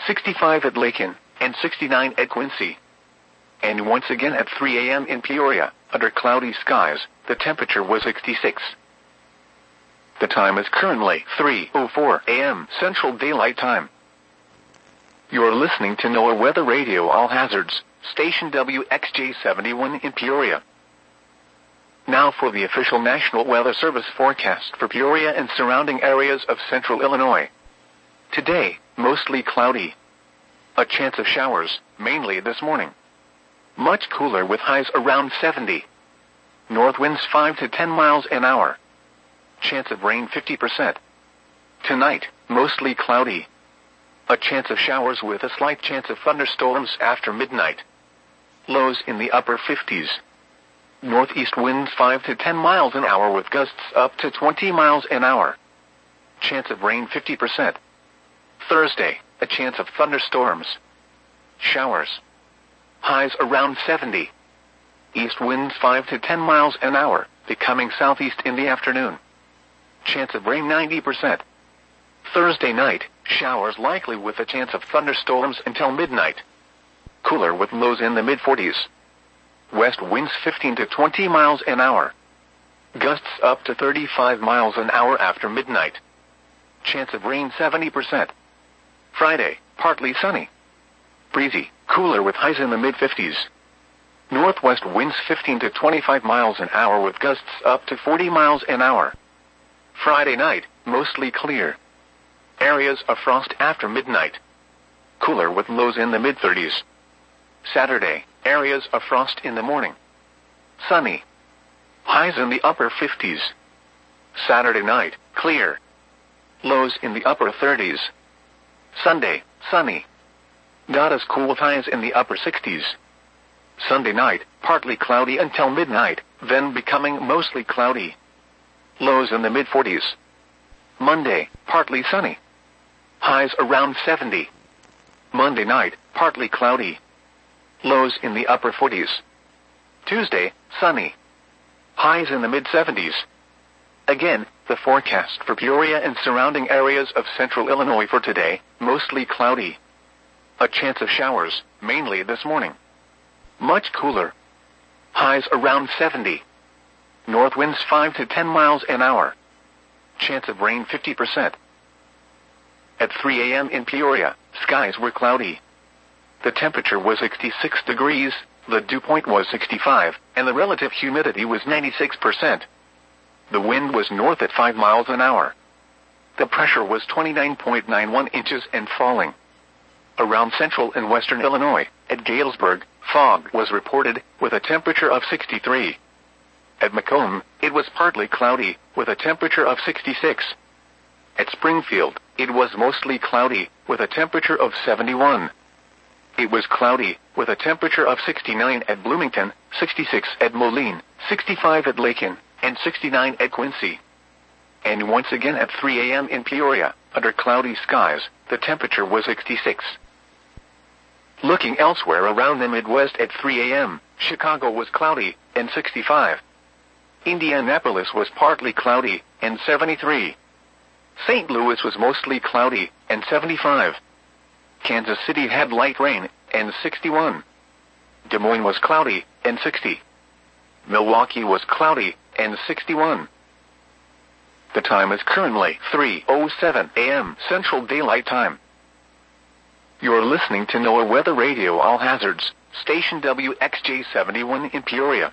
65 at Lakin, and 69 at Quincy. And once again at 3 a.m. in Peoria, under cloudy skies, the temperature was 66. The time is currently 3:04 a.m. Central Daylight Time. You're listening to NOAA Weather Radio All Hazards, station WXJ71 in Peoria. Now for the official National Weather Service forecast for Peoria and surrounding areas of central Illinois. Today, mostly cloudy. A chance of showers, mainly this morning. Much cooler with highs around 70. North winds 5 to 10 miles an hour. Chance of rain 50%. Tonight, mostly cloudy. A chance of showers with a slight chance of thunderstorms after midnight. Lows in the upper 50s. Northeast winds 5 to 10 miles an hour with gusts up to 20 miles an hour. Chance of rain 50%. Thursday, a chance of thunderstorms. Showers. Highs around 70. East winds 5 to 10 miles an hour, becoming southeast in the afternoon. Chance of rain 90%. Thursday night, showers likely with a chance of thunderstorms until midnight. Cooler with lows in the mid-40s. West winds 15 to 20 miles an hour. Gusts up to 35 miles an hour after midnight. Chance of rain 70%. Friday, partly sunny. Breezy, cooler with highs in the mid-50s. Northwest winds 15 to 25 miles an hour with gusts up to 40 miles an hour. Friday night, mostly clear. Areas of frost after midnight. Cooler with lows in the mid-30s. Saturday, areas of frost in the morning. Sunny. Highs in the upper 50s. Saturday night, clear. Lows in the upper 30s. Sunday, sunny. Not as cool with highs in the upper 60s. Sunday night, partly cloudy until midnight, then becoming mostly cloudy. Lows in the mid-40s. Monday, partly sunny. Highs around 70. Monday night, partly cloudy. Lows in the upper 40s. Tuesday, sunny. Highs in the mid-70s. Again, the forecast for Peoria and surrounding areas of central Illinois for today, mostly cloudy. A chance of showers, mainly this morning. Much cooler. Highs around 70. North winds 5 to 10 miles an hour. Chance of rain 50%. At 3 a.m. in Peoria, skies were cloudy. The temperature was 66 degrees, the dew point was 65, and the relative humidity was 96%. The wind was north at 5 miles an hour. The pressure was 29.91 inches and falling. Around central and western Illinois, at Galesburg, fog was reported, with a temperature of 63. At Macomb, it was partly cloudy, with a temperature of 66. At Springfield, it was mostly cloudy, with a temperature of 71. It was cloudy, with a temperature of 69 at Bloomington, 66 at Moline, 65 at Lakin, and 69 at Quincy. And once again at 3 a.m. in Peoria, under cloudy skies, the temperature was 66. Looking elsewhere around the Midwest at 3 a.m., Chicago was cloudy, and 65. Indianapolis was partly cloudy, and 73. St. Louis was mostly cloudy, and 75. Kansas City had light rain, and 61. Des Moines was cloudy, and 60. Milwaukee was cloudy, and 61. The time is currently 3:07 a.m. Central Daylight Time. You're listening to NOAA Weather Radio All Hazards, station WXJ71 in Peoria.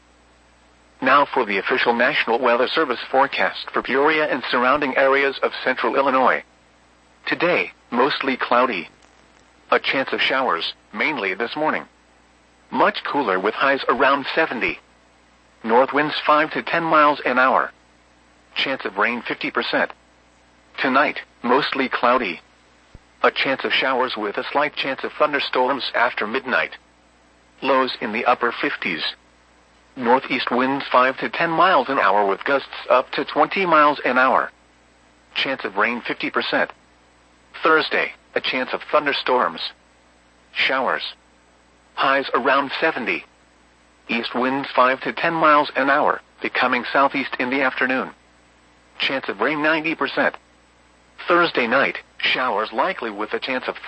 Now for the official National Weather Service forecast for Peoria and surrounding areas of central Illinois. Today, mostly cloudy. A chance of showers, mainly this morning. Much cooler with highs around 70. North winds 5 to 10 miles an hour. Chance of rain 50%. Tonight, mostly cloudy. A chance of showers with a slight chance of thunderstorms after midnight. Lows in the upper 50s. Northeast winds 5 to 10 miles an hour with gusts up to 20 miles an hour. Chance of rain 50%. Thursday, a chance of thunderstorms. Showers. Highs around 70. East winds 5 to 10 miles an hour, becoming southeast in the afternoon. Chance of rain 90%. Thursday night, showers likely with a chance of